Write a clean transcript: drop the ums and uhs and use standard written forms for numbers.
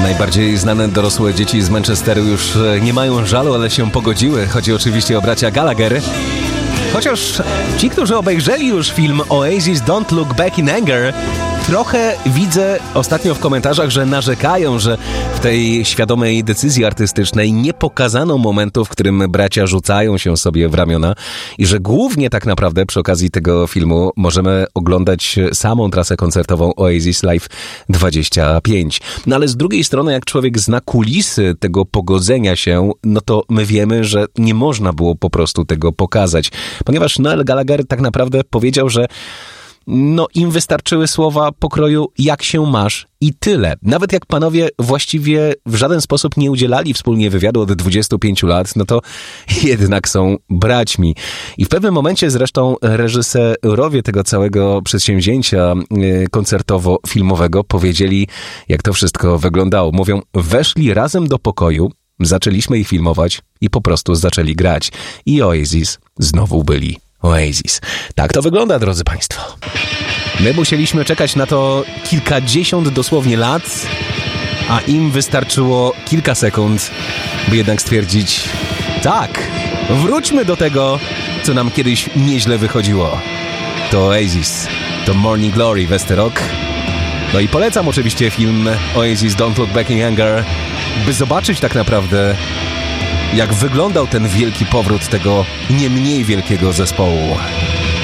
Najbardziej znane dorosłe dzieci z Manchesteru już nie mają żalu, ale się pogodziły. Chodzi oczywiście o bracia Gallagher. Chociaż ci, którzy obejrzeli już film Oasis Don't Look Back in Anger, trochę widzę ostatnio w komentarzach, że narzekają, że w tej świadomej decyzji artystycznej nie pokazano momentu, w którym bracia rzucają się sobie w ramiona i że głównie tak naprawdę przy okazji tego filmu możemy oglądać samą trasę koncertową Oasis Live 25. No ale z drugiej strony, jak człowiek zna kulisy tego pogodzenia się, no to my wiemy, że nie można było po prostu tego pokazać. Ponieważ Noel Gallagher tak naprawdę powiedział, że im wystarczyły słowa pokroju jak się masz i tyle. Nawet jak panowie właściwie w żaden sposób nie udzielali wspólnie wywiadu od 25 lat, no to jednak są braćmi. I w pewnym momencie zresztą reżyserowie tego całego przedsięwzięcia koncertowo-filmowego powiedzieli, jak to wszystko wyglądało. Mówią, weszli razem do pokoju, zaczęliśmy ich filmować i po prostu zaczęli grać. I Oasis znowu byli Oasis. Tak to wygląda, drodzy Państwo. My musieliśmy czekać na to kilkadziesiąt dosłownie lat, a im wystarczyło kilka sekund, by jednak stwierdzić, tak, wróćmy do tego, co nam kiedyś nieźle wychodziło. To Oasis, to Morning Glory, Westy Rock. No i polecam oczywiście film Oasis Don't Look Back in Anger, by zobaczyć tak naprawdę, jak wyglądał ten wielki powrót tego nie mniej wielkiego zespołu.